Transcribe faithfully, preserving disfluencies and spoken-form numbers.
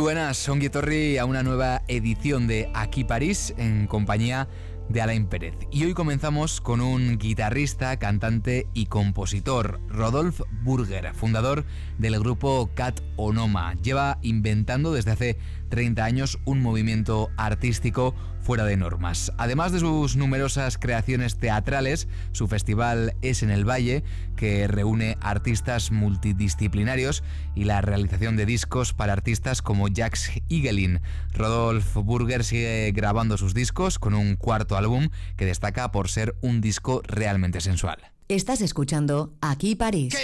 buenas, ongi etorri a una nueva edición de Aquí París en compañía de Alain Pérez. Y hoy comenzamos con un guitarrista, cantante y compositor, Rodolphe Burger, fundador del grupo Cat Onoma. Lleva inventando desde hace treinta años un movimiento artístico fuera de normas. Además de sus numerosas creaciones teatrales, su festival Es en el Valle, que reúne artistas multidisciplinarios, y la realización de discos para artistas como Jacques Higelin. Rodolphe Burger sigue grabando sus discos con un cuarto álbum que destaca por ser un disco realmente sensual. Estás escuchando Aquí París.